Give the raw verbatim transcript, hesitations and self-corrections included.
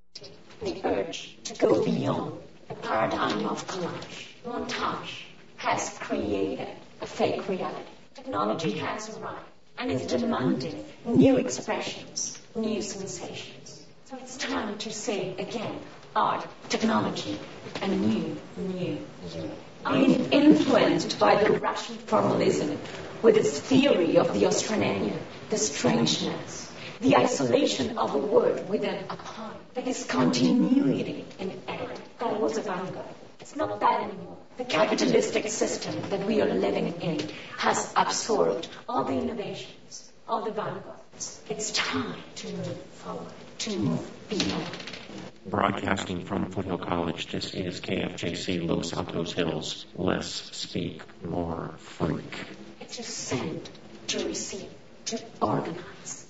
The urge to go beyond the paradigm of collage, montage, has created a fake reality. Technology has arrived and is demanding new expressions, new sensations. So it's time to say again, art, technology, and new, new, new. I mean, influenced by the Russian formalism with its theory of the Australian, the strangeness, the isolation of a word within a pun, the discontinuity in edit. That was avant-garde. It's not that anymore. The capitalistic system that we are living in has absorbed all the innovations, all the vanguards. It's time to move forward, to move beyond. Broadcasting from Foothill College, this is K F J C Los Altos Hills. Less speak, more freak. It's to send, to receive, to organize.